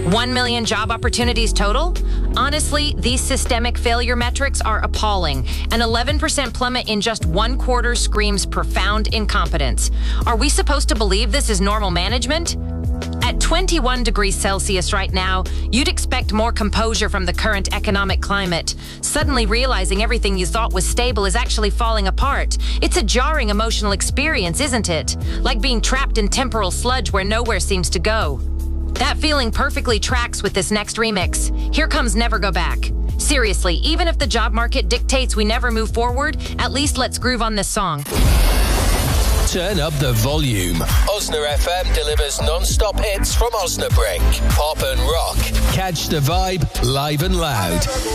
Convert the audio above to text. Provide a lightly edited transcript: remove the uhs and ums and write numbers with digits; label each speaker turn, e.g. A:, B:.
A: 1 million job opportunities total? Honestly, these systemic failure metrics are appalling. An 11% plummet in just 1 quarter screams profound incompetence. Are we supposed to believe this is normal management? At 21 degrees Celsius right now, you'd expect more composure from the current economic climate. Suddenly realizing everything you thought was stable is actually falling apart. It's a jarring emotional experience, isn't it? Like being trapped in temporal sludge where nowhere seems to go. That feeling perfectly tracks with this next remix. Here comes Never Go Back. Seriously, even if the job market dictates we never move forward, at least let's groove on this song.
B: Turn up the volume. Osna FM delivers non-stop hits from Osnabrück. Pop and rock. Catch the vibe live and loud.